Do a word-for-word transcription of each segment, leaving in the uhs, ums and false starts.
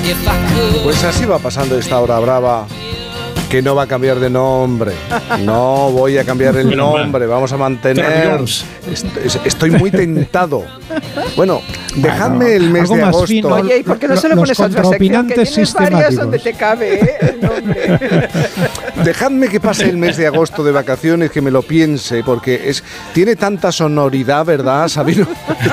Pues así va pasando esta hora brava, que no va a cambiar de nombre. No voy a cambiar el nombre, vamos a mantener. Estoy muy tentado. Bueno, dejadme el mes de agosto. Fino. Oye, ¿y por qué no se le pones otra sección? Que tienes varias donde te cabe, ¿eh? El nombre. Dejadme que pase el mes de agosto de vacaciones, que me lo piense, porque es tiene tanta sonoridad, ¿verdad, Sabino?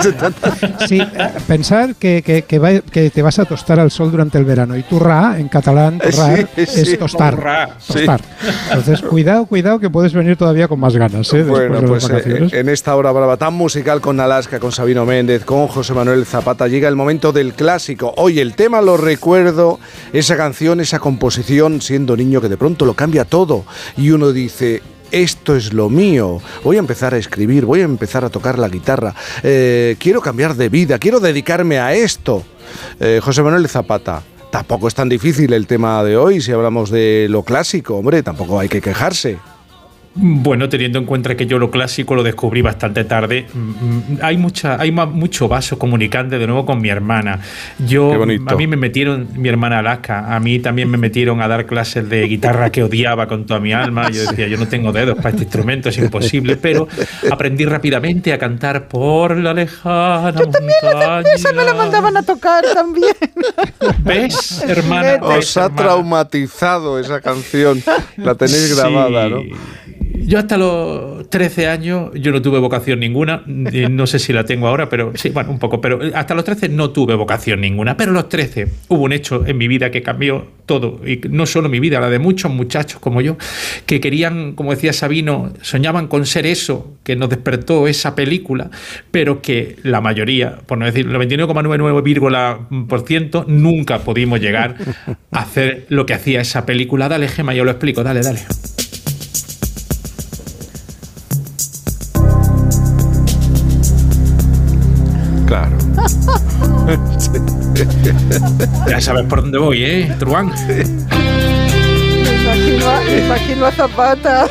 Sí, eh, pensar que, que, que, va, que te vas a tostar al sol durante el verano. Y turra, en catalán, turrar, sí, es sí, tostar. turra, tostar. Sí. Entonces, cuidado, cuidado, que puedes venir todavía con más ganas, ¿eh? Bueno, de pues eh, en esta hora brava tan musical con Alaska, con Sabino Méndez, con José Manuel Zapata, llega el momento del clásico. Hoy el tema lo recuerdo, esa canción, esa composición, siendo niño, que de pronto lo cambia todo. Y uno dice, esto es lo mío, voy a empezar a escribir, voy a empezar a tocar la guitarra, eh, quiero cambiar de vida, quiero dedicarme a esto. Eh, José Manuel Zapata, tampoco es tan difícil el tema de hoy si hablamos de lo clásico, hombre, tampoco hay que quejarse. Bueno, teniendo en cuenta que yo lo clásico lo descubrí bastante tarde, hay mucha, hay mucho vaso comunicante de nuevo con mi hermana. Yo, a mí me metieron, mi hermana Alaska, a mí también me metieron a dar clases de guitarra que odiaba con toda mi alma. Yo decía, yo no tengo dedos para este instrumento, es imposible, pero aprendí rápidamente a cantar por la lejana yo también montaña. Esa me la mandaban a tocar también. ¿Ves, hermana? Os ha traumatizado esa canción, la tenéis grabada, sí. ¿no? Yo hasta los trece años, yo no tuve vocación ninguna, no sé si la tengo ahora, pero sí, bueno, un poco, pero hasta los trece no tuve vocación ninguna, pero a los trece hubo un hecho en mi vida que cambió todo, y no solo mi vida, la de muchos muchachos como yo, que querían, como decía Sabino, soñaban con ser eso, que nos despertó esa película, pero que la mayoría, por no decir el noventa y nueve coma noventa y nueve por ciento, nunca pudimos llegar a hacer lo que hacía esa película. Dale, Gema, yo lo explico, dale, dale. Claro. Ya sabes por dónde voy, ¿eh, Truán? Me imagino, me imagino a Zapata.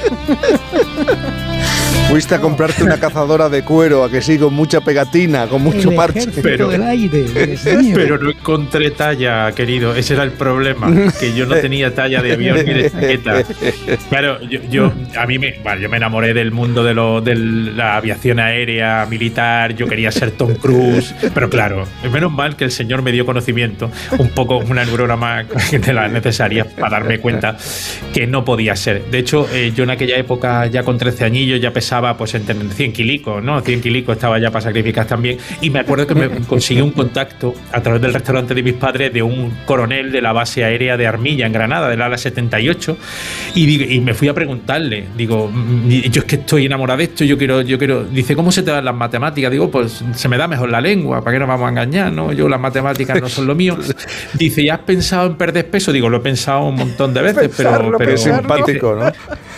Fuiste a comprarte una cazadora de cuero, a que sí, con mucha pegatina, con mucho el parche. Pero del aire, pero no encontré talla, querido. Ese era el problema, que yo no tenía talla de avión ni de chaqueta. Claro, yo, yo a mí me, bueno, yo me enamoré del mundo de, lo, de la aviación aérea militar. Yo quería ser Tom Cruise, pero claro, menos mal que el señor me dio conocimiento, un poco una neurona más de las necesarias para darme cuenta que no podía ser. De hecho, eh, yo en aquella época, ya con trece añillos, ya pesaba pues entre cien kilicos, ¿no? cien kilicos estaba ya para sacrificar también. Y me acuerdo que me conseguí un contacto a través del restaurante de mis padres de un coronel de la base aérea de Armilla, en Granada, del ala setenta y ocho. Y, y me fui a preguntarle, digo, yo es que estoy enamorado de esto, yo quiero, yo quiero. Dice, ¿cómo se te dan las matemáticas? Digo, pues se me da mejor la lengua, ¿para qué nos vamos a engañar? ¿No? Yo las matemáticas no son lo mío. Dice, ¿ya has pensado en perder peso? Digo, lo he pensado un montón de veces, pensarlo, pero, pero es simpático, ¿no?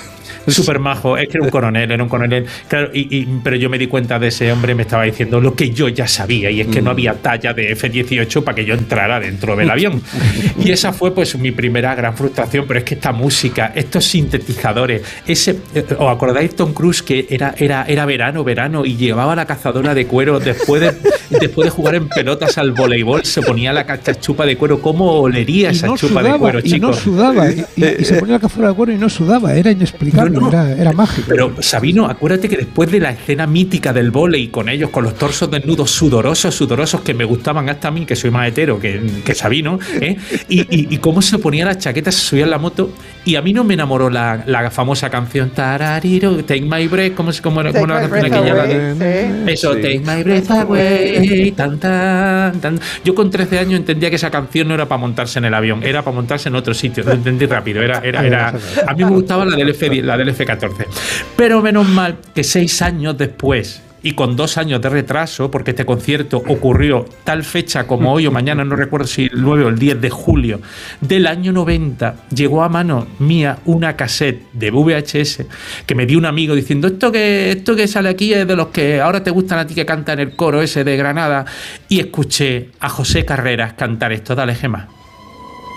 Súper majo, es que era un coronel, era un coronel, claro, y, y, pero yo me di cuenta de ese hombre, me estaba diciendo lo que yo ya sabía, y es que no había talla de F dieciocho para que yo entrara dentro del avión. Y esa fue pues mi primera gran frustración, pero es que esta música, estos sintetizadores, ese, ¿os acordáis Tom Cruise que era, era, era verano, verano, y llevaba la cazadora de cuero después de, después de jugar en pelotas al voleibol, se ponía la chupa de cuero? ¿Cómo olería esa no chupa sudaba, de cuero, chicos? Y no sudaba, y, y, y se ponía la cazadora de cuero y no sudaba, era inexplicable. No, Era, era mágico. Pero Sabino, acuérdate que después de la escena mítica del vóley con ellos, con los torsos desnudos sudorosos, sudorosos que me gustaban hasta a mí, que soy más hetero que, que Sabino, ¿eh? y, y, y cómo se ponía la chaqueta, se subía en la moto, y a mí no me enamoró la, la famosa canción Tarariro, Take My Breath, ¿cómo, cómo, cómo era la canción aquella? La de, eso, sí. Take My Breath Away, tan, tan, tan. Yo con trece años entendía que esa canción no era para montarse en el avión, era para montarse en otro sitio, lo entendí rápido, era, era, era, a mí me gustaba la del F, la del F catorce. Pero menos mal que seis años después y con dos años de retraso, porque este concierto ocurrió tal fecha como hoy o mañana, no recuerdo si el nueve o el diez de julio del año noventa, llegó a mano mía una cassette de V H S que me dio un amigo diciendo, esto que, esto que sale aquí es de los que ahora te gustan a ti que cantan el coro ese de Granada, y escuché a José Carreras cantar esto. Dale, Gema.